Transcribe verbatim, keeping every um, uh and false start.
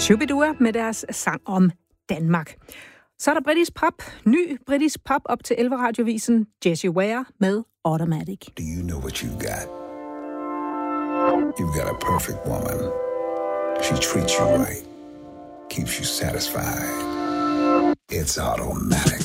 Shubidua med deres sang om Danmark. Så er der britisk pop, ny britisk pop op til elleve radiovisen, Jessie Ware med Automatic. Do you know what you got? You've got a perfect woman. She treats you right, keeps you satisfied. It's automatic.